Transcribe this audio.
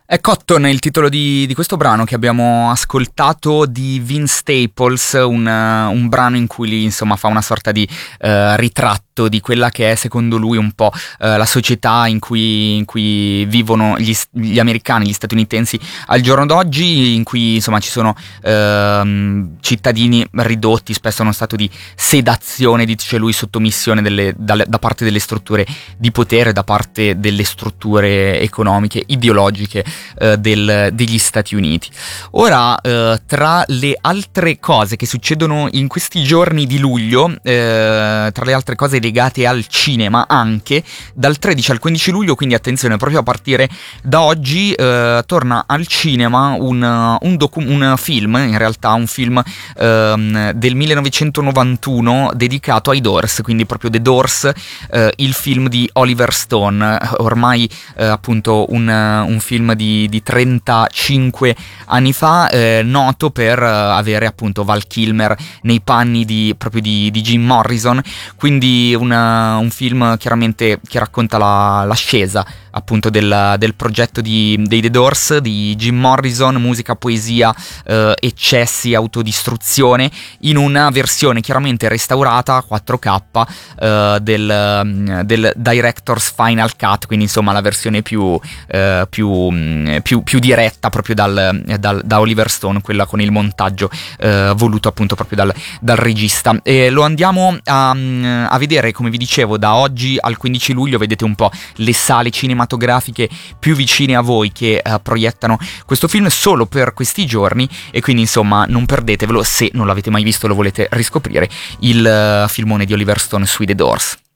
È Cotton il titolo di questo brano che abbiamo ascoltato di Vince Staples, un brano in cui insomma fa una sorta di ritratto di quella che è secondo lui un po' la società in cui vivono gli americani, gli statunitensi al giorno d'oggi, in cui insomma ci sono cittadini ridotti, spesso a uno stato di sedazione, dice lui, sottomissione da parte delle strutture di potere, da parte delle strutture economiche, ideologiche degli Stati Uniti. Ora, tra le altre cose che succedono in questi giorni di luglio, tra le altre cose legate al cinema, anche dal 13 al 15 luglio, quindi attenzione, proprio a partire da oggi, torna al cinema un film, in realtà un film del 1991 dedicato ai Doors, quindi proprio The Doors, il film di Oliver Stone, ormai appunto un film di 35 anni fa, noto per avere appunto Val Kilmer nei panni proprio di Jim Morrison, quindi un film chiaramente che racconta l'ascesa appunto del progetto dei The Doors, di Jim Morrison, musica, poesia, eccessi, autodistruzione, in una versione chiaramente restaurata 4K del Director's Final Cut, quindi insomma la versione più diretta proprio da Oliver Stone, quella con il montaggio voluto appunto proprio dal regista. E lo andiamo a vedere, come vi dicevo, da oggi al 15 luglio. Vedete un po' le sale cinematografiche più vicine a voi che proiettano questo film solo per questi giorni, e quindi insomma non perdetevelo se non l'avete mai visto, lo volete riscoprire, il filmone di Oliver Stone sui The Doors.